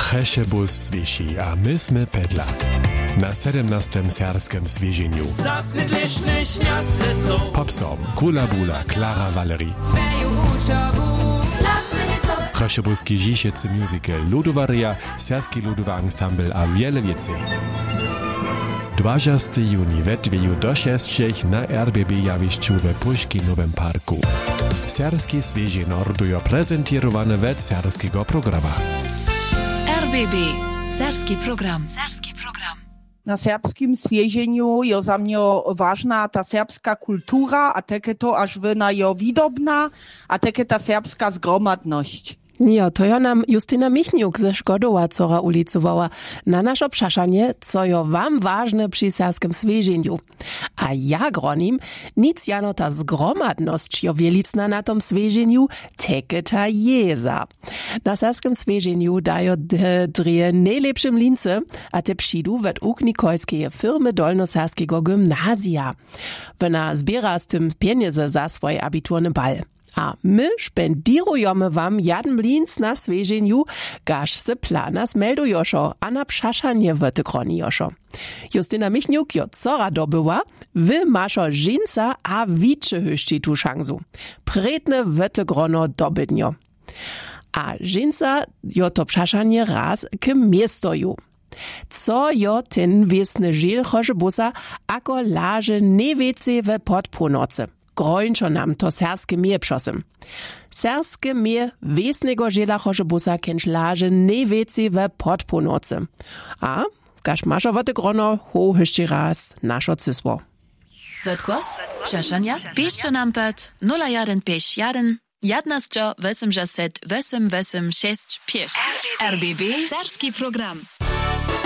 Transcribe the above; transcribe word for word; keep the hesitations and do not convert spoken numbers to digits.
Cheszebus Swieši a my sme Pedla. Na sedemnastym serbskim zwiezieniu. Popsom Kula Bula, Klara Valerie. Cheszebuski Żisiecy musical Ludowaria, Serski Ludowa Ensemble a wiele więcej. dwudziestego juni we dwieju do sześciech na R B B jawiszczu we Puszkinowym parku. Serbski Zwiezie Nordujo prezentowane we serbskiego programa. R B B, serbski program. Serbski program. Na serbskim zwiezieniu je za mnie ważna ta serbska kultura, a takie to aż wyna jo widobna, a takie ta serbska zgromadność. Jo, to jo nam Justyna Michniuk ze Szkodowa cora ulicowała na nasze obszaszanie, co jo wam ważne przy serbskim zwiezieniu. A ja gronim, nic jano ta zgromadność jo wielicna na tom zwiezieniu, teke ta jeza. Na serbskim zwiezieniu dajo drie najlepsze mlince, a te przyjdu wet uk Nikolskie firmy Dolnoserskiego gymnazja. Wena zbiera z tym pieniądze za swój abiturny bal. A my spendirujemy wam jeden mlins na zwiezieniu, gaż se plana zmeldujoszo, a na pszaszanie wete kronijoszo. Justyna Michniuk jo cora dobyła, wy maszo żinca a wicze hyszci tu szansu. Pretne wete grono dobydnio. A żinca jo to pszaszanie raz k miestoju. Co jo ten wiesny żil Cheszebusa, ako laže nevece we podpółnocy. Grojnčo nam to serskie mie přosym. Serskie mie wiesnego žela Cheszebusa kenč laže nevece we podpółnocy. A kaž mašo wote grono ho hyšči raz našo cysło. Wodgłos? Przeszania? Piszcie nam pod nula jeden pięć jeden jedenaście osiemdziesiąt osiem osiem osiem sześć pięć. R B B. Serski program.